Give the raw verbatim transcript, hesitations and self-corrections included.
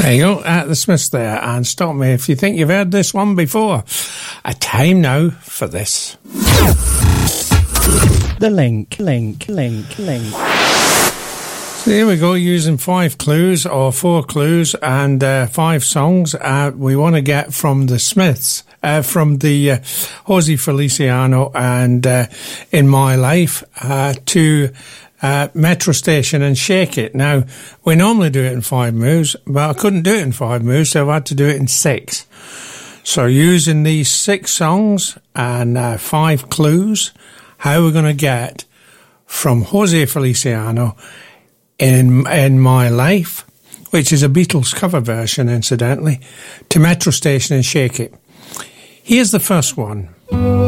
There you go, at the Smiths there, and stop me if you think you've heard this one before. A time now for this. The link, link, link, link. So here we go, using five clues, or four clues, and uh, five songs uh, we want to get from the Smiths, uh, from the uh, Jose Feliciano and uh, In My Life, uh, to Uh, Metro Station and Shake It. Now, we normally do it in five moves, but I couldn't do it in five moves, so I've had to do it in six. So using these six songs and uh, five clues, how we're going to get from Jose Feliciano in, in My Life, which is a Beatles cover version, incidentally, to Metro Station and Shake It. Here's the first one.